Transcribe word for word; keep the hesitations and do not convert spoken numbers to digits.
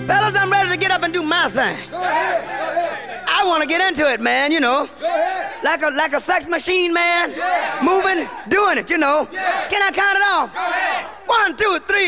Fellas, I'm ready to get up and do my thing. Go ahead. Go ahead. I want to get into it, man, you know. Go ahead. Like a like a sex machine, man. Yeah. Moving, doing it, you know. Yeah. Can I count it off? Go ahead. One, two, three.